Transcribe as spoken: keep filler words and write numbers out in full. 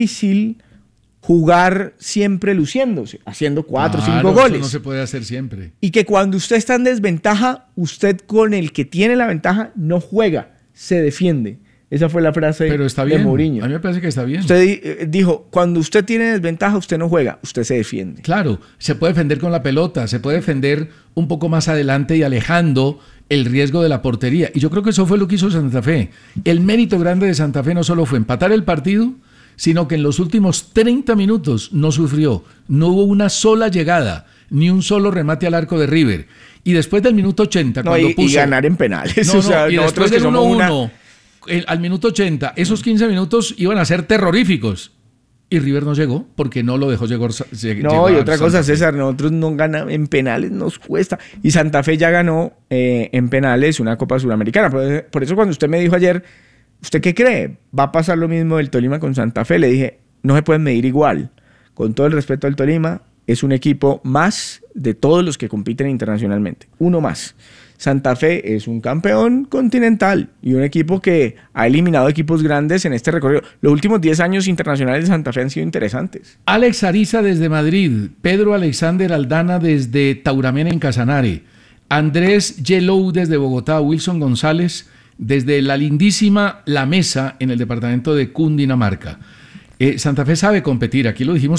difícil jugar siempre luciéndose, haciendo cuatro o Claro, cinco goles. Eso no se puede hacer siempre. Y que cuando usted está en desventaja, usted con el que tiene la ventaja no juega, se defiende. Esa fue la frase Pero está de bien. Mourinho. A mí me parece que está bien. Usted eh, dijo, cuando usted tiene desventaja, usted no juega, usted se defiende. Claro, se puede defender con la pelota, se puede defender un poco más adelante y alejando el riesgo de la portería. Y yo creo que eso fue lo que hizo Santa Fe. El mérito grande de Santa Fe no solo fue empatar el partido, sino que en los últimos treinta minutos no sufrió. No hubo una sola llegada, ni un solo remate al arco de River. Y después del minuto ochenta, No, cuando y, puso... y ganar en penales. No, no, o sea, y nosotros después que del somos uno una... uno, el- al minuto ochenta, esos quince minutos iban a ser terroríficos. Y River no llegó porque no lo dejó llegar. No, y otra cosa, César, nosotros no ganamos en penales, nos cuesta. Y Santa Fe ya ganó eh, en penales una Copa Suramericana. Por, por eso cuando usted me dijo ayer, ¿usted qué cree? ¿Va a pasar lo mismo del Tolima con Santa Fe? Le dije, no se pueden medir igual. Con todo el respeto al Tolima, es un equipo más de todos los que compiten internacionalmente. Uno más. Santa Fe es un campeón continental y un equipo que ha eliminado equipos grandes en este recorrido. Los últimos diez años internacionales de Santa Fe han sido interesantes. Alex Ariza desde Madrid, Pedro Alexander Aldana desde Tauramena en Casanare, Andrés Yellow desde Bogotá, Wilson González desde la lindísima La Mesa en el departamento de Cundinamarca. Eh, Santa Fe sabe competir, aquí lo dijimos